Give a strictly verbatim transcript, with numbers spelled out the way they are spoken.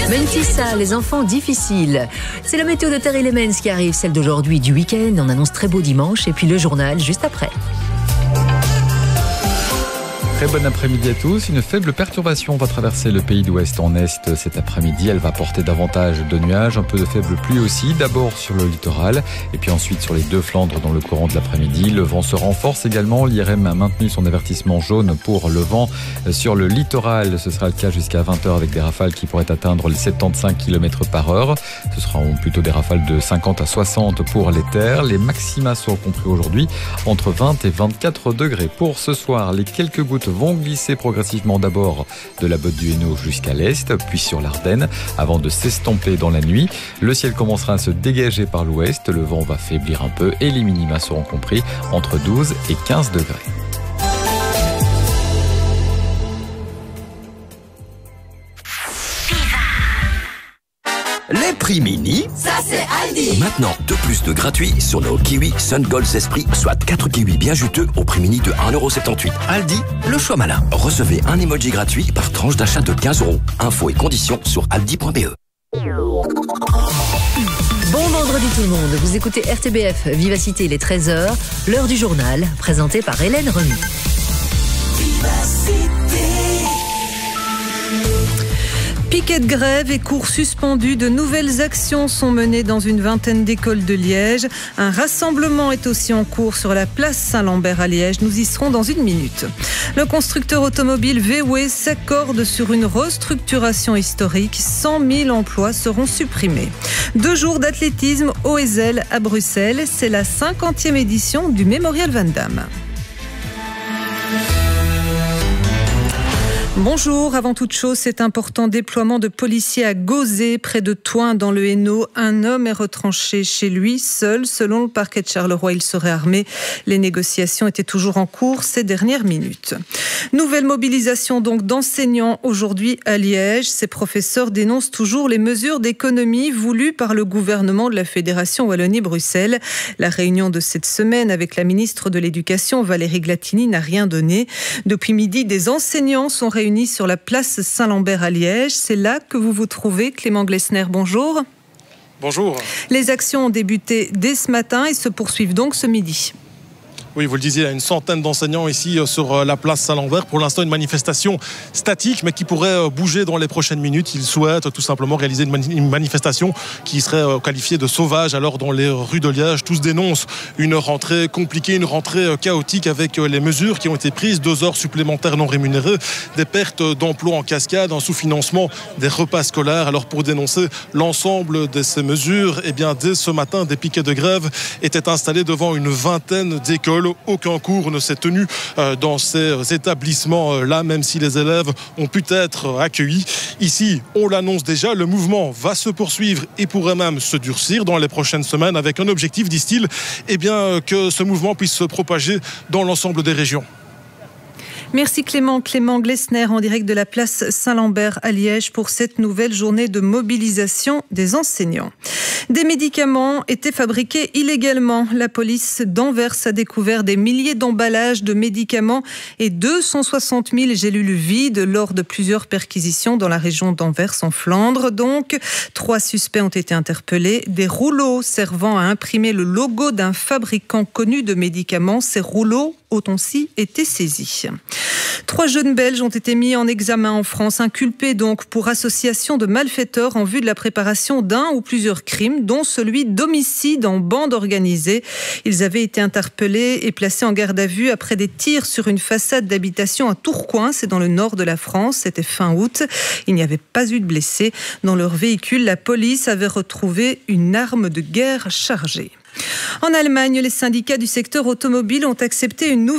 Mentissa, les enfants difficiles. C'est la météo de Terre Elements qui arrive, celle d'aujourd'hui, du week-end. On annonce très beau dimanche et puis le journal juste après. Très bon après-midi à tous. Une faible perturbation va traverser le pays d'ouest en est cet après-midi. Elle va porter davantage de nuages, un peu de faible pluie aussi. D'abord sur le littoral et puis ensuite sur les deux Flandres dans le courant de l'après-midi. Le vent se renforce également. L'I R M a maintenu son avertissement jaune pour le vent sur le littoral. Ce sera le cas jusqu'à vingt heures avec des rafales qui pourraient atteindre les soixante-quinze kilomètres par heure. Ce seront plutôt des rafales de cinquante à soixante pour les terres. Les maxima seront compris aujourd'hui entre vingt et vingt-quatre degrés. Pour ce soir, les quelques gouttes vont glisser progressivement d'abord de la Botte du Hainaut jusqu'à l'est, puis sur l'Ardenne, avant de s'estomper dans la nuit. Le ciel commencera à se dégager par l'ouest, le vent va faiblir un peu et les minima seront compris entre douze et quinze degrés. Les prix mini, ça c'est Aldi. Maintenant, deux plus de gratuits sur nos kiwis Sun Gold Esprit, soit quatre kiwis bien juteux au prix mini de un euro soixante-dix-huit. Aldi, le choix malin. Recevez un emoji gratuit par tranche d'achat de quinze euros. Infos et conditions sur aldi point b e. Bon vendredi tout le monde, vous écoutez R T B F, Vivacité, les treize heures, l'heure du journal, présenté par Hélène Remy. Piquet de grève et cours suspendus, de nouvelles actions sont menées dans une vingtaine d'écoles de Liège. Un rassemblement est aussi en cours sur la place Saint-Lambert à Liège. Nous y serons dans une minute. Le constructeur automobile V W E s'accorde sur une restructuration historique. cent mille emplois seront supprimés. Deux jours d'athlétisme au Ezel à Bruxelles. C'est la cinquantième édition du Mémorial Van Damme. Bonjour, avant toute chose, cet important déploiement de policiers à Gauzé, près de Thoin, dans le Hainaut. Un homme est retranché chez lui, seul. Selon le parquet de Charleroi, il serait armé. Les négociations étaient toujours en cours ces dernières minutes. Nouvelle mobilisation donc d'enseignants aujourd'hui à Liège. Ces professeurs dénoncent toujours les mesures d'économie voulues par le gouvernement de la Fédération Wallonie-Bruxelles. La réunion de cette semaine avec la ministre de l'Éducation, Valérie Glatini, n'a rien donné. Depuis midi, des enseignants sont réunis réunis sur la place Saint-Lambert à Liège. C'est là que vous vous trouvez. Clément Glessner, bonjour. Bonjour. Les actions ont débuté dès ce matin et se poursuivent donc ce midi. Oui, vous le disiez, il y a une centaine d'enseignants ici sur la place Saint-Lambert. Pour l'instant, une manifestation statique, mais qui pourrait bouger dans les prochaines minutes. Ils souhaitent tout simplement réaliser une, mani- une manifestation qui serait qualifiée de sauvage alors dans les rues de Liège. Tous dénoncent une rentrée compliquée, une rentrée chaotique avec les mesures qui ont été prises, deux heures supplémentaires non rémunérées, des pertes d'emplois en cascade, un sous-financement des repas scolaires. Alors pour dénoncer l'ensemble de ces mesures, eh bien, dès ce matin, des piquets de grève étaient installés devant une vingtaine d'écoles. Aucun cours ne s'est tenu dans ces établissements-là, même si les élèves ont pu être accueillis. Ici, on l'annonce déjà, le mouvement va se poursuivre et pourrait même se durcir dans les prochaines semaines avec un objectif, disent-ils, eh bien, que ce mouvement puisse se propager dans l'ensemble des régions. Merci Clément. Clément Glessner en direct de la place Saint-Lambert à Liège pour cette nouvelle journée de mobilisation des enseignants. Des médicaments étaient fabriqués illégalement. La police d'Anvers a découvert des milliers d'emballages de médicaments et deux cent soixante mille gélules vides lors de plusieurs perquisitions dans la région d'Anvers en Flandre. Donc, trois suspects ont été interpellés. Des rouleaux servant à imprimer le logo d'un fabricant connu de médicaments. Ces rouleaux ont aussi été saisis. Trois jeunes Belges ont été mis en examen en France, inculpés donc pour association de malfaiteurs en vue de la préparation d'un ou plusieurs crimes, dont celui d'homicide en bande organisée. Ils avaient été interpellés et placés en garde à vue après des tirs sur une façade d'habitation à Tourcoing, c'est dans le nord de la France, c'était fin août. Il n'y avait pas eu de blessés. Dans leur véhicule, la police avait retrouvé une arme de guerre chargée. En Allemagne, les syndicats du secteur automobile ont accepté une nouvelle